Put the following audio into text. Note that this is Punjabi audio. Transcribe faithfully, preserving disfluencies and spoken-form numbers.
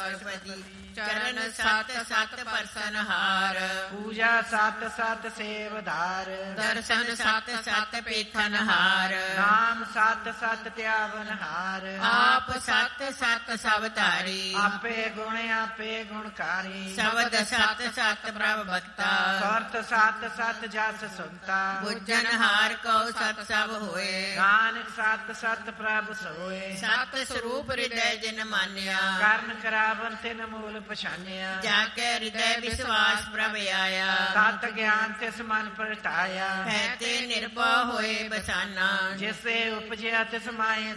ਪਸ਼ਪਤੀ ਚਰਨ ਸਤ ਸਤ ਪਰਸਨ ਹਾਰ ਪੂਜਾ ਸਤ ਸਤ ਸੇਵਧਾਰ ਦਰਸ਼ਨ ਸਤ ਸਤ ਪੇਖਨ ਹਾਰ ਨਾਮ ਸਤ ਸਤ ਧਿਆਵਨ ਹਾਰ ਆਪ ਸਤ ਸਤ ਸਭ ਧਾਰੀ ਆਪੇ ਗੁਣ ਆਪੇ ਗੁਣਕਾਰੀ ਸ਼ਬਦ ਸਤ ਸਤ ਪ੍ਰਭ ਭਗਤਾ ਸੁਰਤ ਸਤ ਸਤ ਜਸ ਸੁਨਤਾ ਬੁੱਝਨ ਹਾਰ ਕਉ ਸਤ ਸਭ ਹੋਏ ਨਾਨਕ ਸਤ ਸਤ ਪ੍ਰਭ ਸੋਏ ਸਤ ਸਰੂਪ ਹਿਰਦੈ ਜਿਨ ਮਾਨਿਆ ਕਰਨ ਕਰਾਵਨ ਤਿਨ ਮੂਲ ਪਛਾਨਿਆ ਜਾ ਕੇ ਹਿਰਦੈ ਵਿਸ਼ਵਾਸ ਪ੍ਰਭ ਆਇਆ ਤਤ ਗਿਆਨ ਤਿਸ ਮਨ ਪ੍ਰਗਟਾਇਆ ਹੈ ਤੇ ਨਿਰਭਉ ਹੋਏ ਬਸਾਨਾ ਜਿਸੇ ਉਪਜਿਆ ਤਿਸ ਮਾਏ